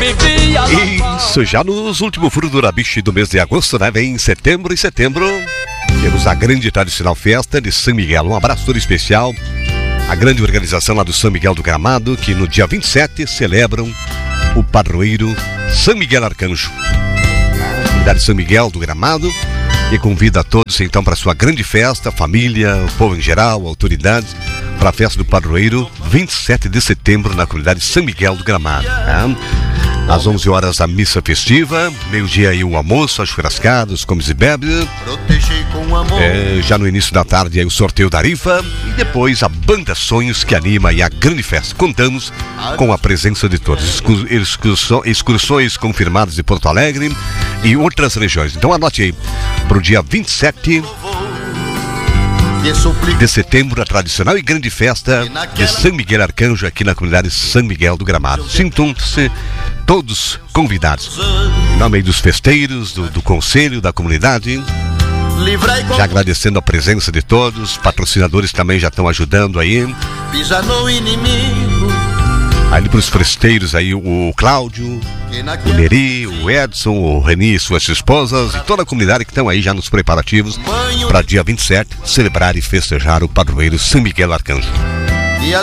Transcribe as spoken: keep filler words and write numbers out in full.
Isso, já nos últimos furos do Rabiche do mês de agosto, né? Vem setembro e setembro temos a grande e tradicional festa de São Miguel. Um abraço todo especial à grande organização lá do São Miguel do Gramado, que no dia vinte e sete celebram o padroeiro São Miguel Arcanjo. A comunidade São Miguel do Gramado, que convida a todos então para sua grande festa, família, o povo em geral, autoridades, para a festa do padroeiro, vinte e sete de setembro, na comunidade São Miguel do Gramado. Né? Às onze horas a missa festiva, meio-dia aí o almoço, as churrascadas, comes e bebes. É, já no início da tarde aí o sorteio da rifa e depois a Banda Sonhos que anima aí a grande festa. Contamos com a presença de todos. Excursões confirmadas de Porto Alegre e outras regiões. Então anote aí, para o dia vinte e sete de setembro, a tradicional e grande festa de São Miguel Arcanjo aqui na comunidade São Miguel do Gramado. Sintam-se todos convidados. Em nome dos festeiros, do, do conselho, da comunidade, já agradecendo a presença de todos, patrocinadores também já estão ajudando aí. Aí para os festeiros aí, o Cláudio, o Neri, o Edson, o Reni e suas esposas e toda a comunidade que estão aí já nos preparativos para dia vinte e sete celebrar e festejar o padroeiro São Miguel Arcanjo.